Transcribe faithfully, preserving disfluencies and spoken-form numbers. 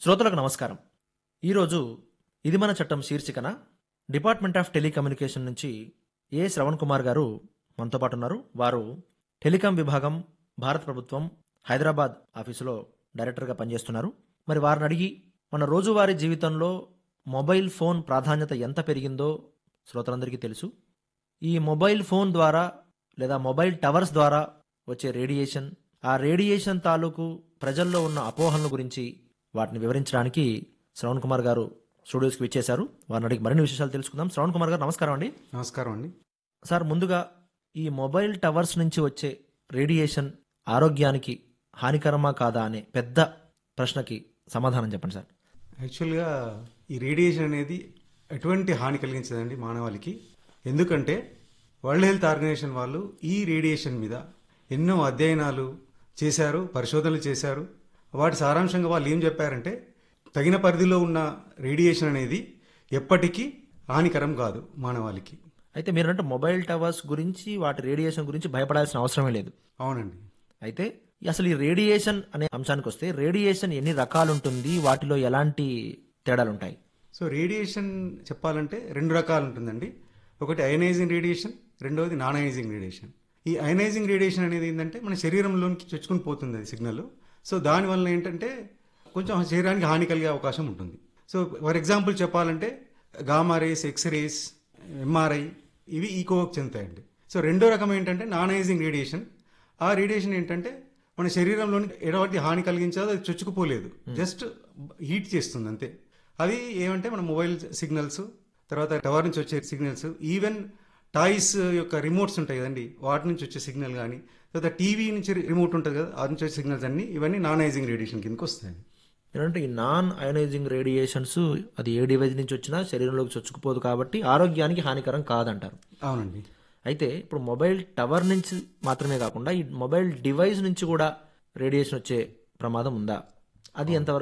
శ్రోతలకు నమస్కారం. ఈరోజు ఇది మన చట్టం శీర్షికన డిపార్ట్మెంట్ ఆఫ్ టెలికమ్యూనికేషన్ నుంచి ఏ శ్రవణ్ కుమార్ గారు మనతో పాటు ఉన్నారు. వారు టెలికాం విభాగం, భారత ప్రభుత్వం హైదరాబాద్ ఆఫీసులో డైరెక్టర్గా పనిచేస్తున్నారు. మరి వారిని అడిగి మన రోజువారీ జీవితంలో మొబైల్ ఫోన్ ప్రాధాన్యత ఎంత పెరిగిందో శ్రోతలందరికీ తెలుసు. ఈ మొబైల్ ఫోన్ ద్వారా లేదా మొబైల్ టవర్స్ ద్వారా వచ్చే రేడియేషన్, ఆ రేడియేషన్ తాలూకు ప్రజల్లో ఉన్న అపోహల గురించి వాటిని వివరించడానికి శ్రవణ్ కుమార్ గారు స్టూడియోస్కి విచ్చేశారు. వారిని అడిగి మరిన్ని విశేషాలు తెలుసుకుందాం. శ్రవణ్ కుమార్ గారు నమస్కారం అండి. నమస్కారం అండి. సార్, ముందుగా ఈ మొబైల్ టవర్స్ నుంచి వచ్చే రేడియేషన్ ఆరోగ్యానికి హానికరమా కాదా అనే పెద్ద ప్రశ్నకి సమాధానం చెప్పండి సార్. యాక్చువల్గా ఈ రేడియేషన్ అనేది ఎటువంటి హాని కలిగించదండి మానవాళికి. ఎందుకంటే వరల్డ్ హెల్త్ ఆర్గనైజేషన్ వాళ్ళు ఈ రేడియేషన్ మీద ఎన్నో అధ్యయనాలు చేశారు, పరిశోధనలు చేశారు. వాటి సారాంశంగా వాళ్ళు ఏం చెప్పారంటే తగిన పరిధిలో ఉన్న రేడియేషన్ అనేది ఎప్పటికీ హానికరం కాదు మానవాళికి. అయితే మీరంటే మొబైల్ టవర్స్ గురించి, వాటి రేడియేషన్ గురించి భయపడాల్సిన అవసరమే లేదు. అవునండి. అయితే అసలు ఈ రేడియేషన్ అనే అంశానికి వస్తే రేడియేషన్ ఎన్ని రకాలు ఉంటుంది, వాటిలో ఎలాంటి తేడాలు ఉంటాయి? సో రేడియేషన్ చెప్పాలంటే రెండు రకాలు ఉంటుందండి. ఒకటి అయనైజింగ్ రేడియేషన్, రెండవది నాన్ అయనైజింగ్ రేడియేషన్. ఈ అయనైజింగ్ రేడియేషన్ అనేది ఏంటంటే మన శరీరంలోనికి చొచ్చుకుని పోతుంది అది సిగ్నల్. సో దానివల్ల ఏంటంటే కొంచెం శరీరానికి హాని కలిగే అవకాశం ఉంటుంది. సో ఫర్ ఎగ్జాంపుల్ చెప్పాలంటే గామా రేస్, ఎక్స్రేస్, ఎంఆర్ఐ ఇవి ఈకోకి చెందుతాయండి. సో రెండో రకం ఏంటంటే నాన్ అయనైజింగ్ రేడియేషన్. ఆ రేడియేషన్ ఏంటంటే మన శరీరంలోని ఎటువంటి హాని కలిగించదు, అది చొచ్చుకుపోలేదు, జస్ట్ హీట్ చేస్తుంది అంతే. అది ఏమంటే మన మొబైల్ సిగ్నల్స్, తర్వాత టవర్ నుంచి వచ్చే సిగ్నల్స్, ఈవెన్ టాయ్స్ యొక్క రిమోట్స్ ఉంటాయి కదండి, వాటి నుంచి వచ్చే సిగ్నల్ కానీ, తర్వాత టీవీ నుంచి రిమోట్ ఉంటుంది కదా, అది నుంచి వచ్చే సిగ్నల్స్ అన్ని ఇవన్నీ నాన్ అయనైజింగ్ రేడియేషన్ కిందకి వస్తాయి. ఏంటంటే ఈ నాన్ అయనైజింగ్ రేడియేషన్స్ అది ఏ డివైజ్ నుంచి వచ్చినా శరీరంలోకి చొచ్చుకుపోదు కాబట్టి ఆరోగ్యానికి హానికరం కాదంటారు. అవునండి. అయితే ఇప్పుడు మొబైల్ టవర్ నుంచి మాత్రమే కాకుండా ఈ మొబైల్ డివైస్ నుంచి కూడా రేడియేషన్ వచ్చే ప్రమాదం ఉందా? అది ఎంతవరకు